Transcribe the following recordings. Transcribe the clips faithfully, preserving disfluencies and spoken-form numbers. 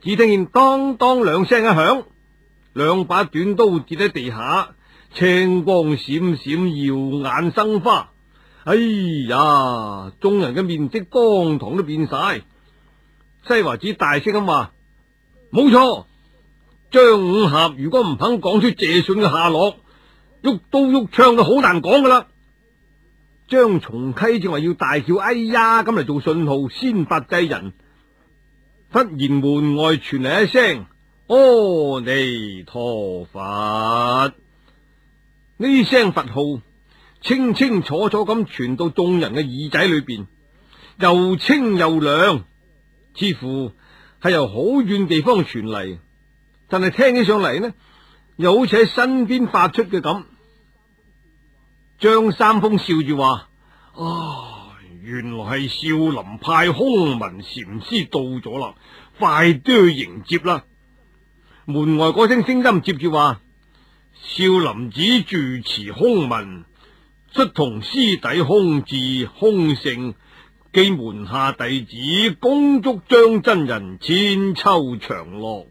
只聽見當當兩聲一響，兩把短刀跌喺地下，青光閃閃，耀眼生花。哎呀！眾人嘅面色當堂都變晒。西華子大聲咁話：冇錯，張五俠如果唔肯講出謝遜嘅下落，喐刀喐槍都好難講噶啦。張松溪正話要大叫哎呀咁嚟做信號，先發制人。忽然門外傳嚟一聲阿彌陀佛，呢聲佛號清清楚楚咁傳到眾人嘅耳仔裏邊，又清又亮，似乎係由好遠地方傳嚟，但係聽起上嚟呢，又好似喺身邊發出嘅咁。張三豐笑住話：啊，原來係少林派空文禪師到咗啦，快啲去迎接啦！門外嗰聲聲音接住話：少林寺住持空文，率同師弟空智、空性，寄門下弟子恭祝張真人千秋長樂。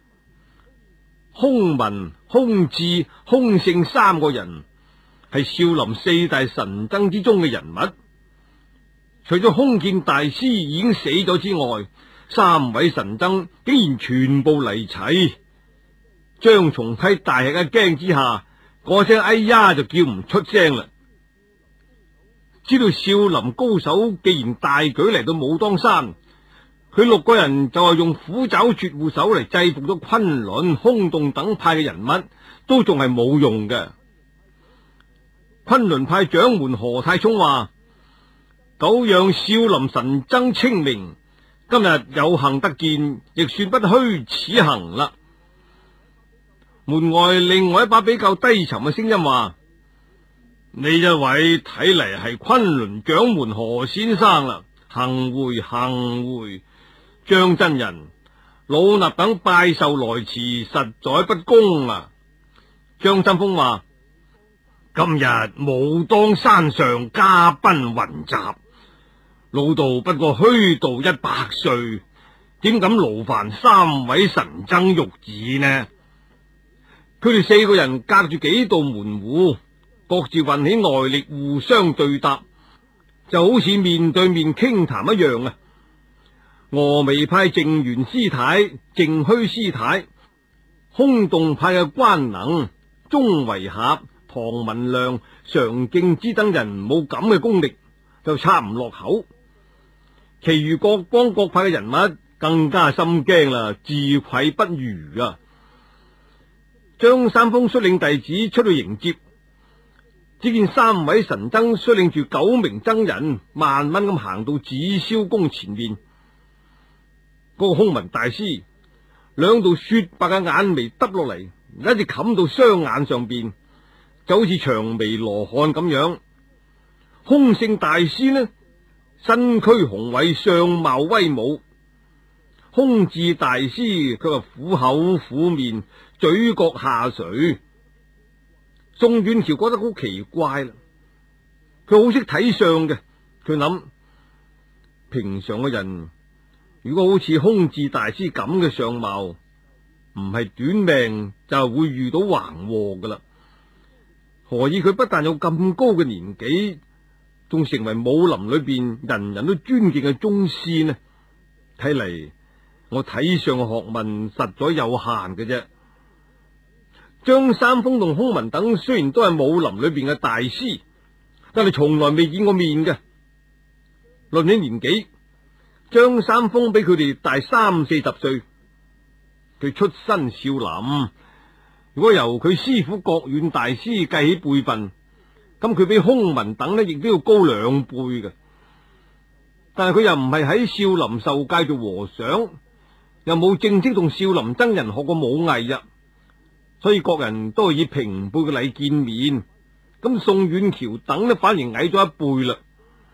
空文、空智、空性三個人係少林四大神僧之中嘅人物，除咗空見大師已經死咗之外，三位神僧竟然全部嚟齊。張松溪大吃一驚之下，嗰聲哎呀就叫唔出聲啦。知道少林高手既然大舉嚟到武當山，佢六個人就係用虎爪絕戶手嚟制服咗昆崙、空洞等派嘅人物，都仲係冇用嘅。昆崙派掌門何太聰話：久仰少林神僧清明，今日有幸得見，亦算不虛此行啦。門外另外一把比較低沉嘅聲音話：呢一位睇嚟係昆崙掌門何先生啦，幸會幸會。張真人，老衲等拜壽來遲，實在不恭啊。張三豐話：今日武當山上嘉賓雲集，老道不過虛度一百歲，點敢勞煩三位神僧玉旨呢？佢哋四個人隔住幾道門戶，各自運起內力，互相對答，就好似面對面傾談一樣啊！峨眉派淨元師太、淨虛師太，空洞派嘅關能、鍾維俠、唐文亮、常敬之等人冇咁嘅功力，就插唔落口。其餘各幫各派嘅人物更加心驚啦，自愧不如啊！張三豐率領弟子出去迎接，只見三位神僧率領住九名僧人，慢慢咁行到紫霄宮前面。嗰、那個空文大師兩道雪白嘅眼眉耷落嚟，一直冚到雙眼上邊，就好似長眉羅漢咁樣。空性大師呢，身軀雄偉，相貌威武。空智大師佢話苦口苦面，嘴角下垂。宋遠橋覺得好奇怪啦，佢好識睇相嘅，佢諗平常嘅人如果好似空智大師咁嘅相貌，唔係短命就會遇到橫禍噶啦。何以佢不但有咁高嘅年紀，仲成為武林裏邊人人都尊敬嘅宗師呢？睇嚟我睇相嘅學問實在有限嘅啫。張三豐同空文等雖然都係武林裏邊嘅大師，但係從來未見過面嘅。論起年紀，張三豐比佢哋大三四十歲。佢出身少林，如果由佢師傅覺遠大師計起輩分，咁佢比空文等呢亦都要高兩倍嘅。但係佢又唔係喺少林受戒做和尚，又冇正式同少林僧人學過武藝呀，所以各人都係以平輩嘅禮見面。咁宋遠橋等呢反而矮咗一輩啦。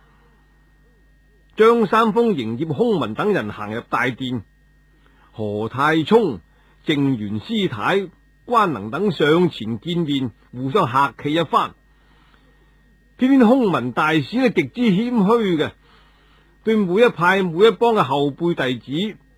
張三豐迎接空文等人行入大殿，何太聰、淨元師太、關能等上前見面，互相客氣一番。偏偏空文大師呢極之謙虛嘅，對每一派每一幫嘅後輩弟子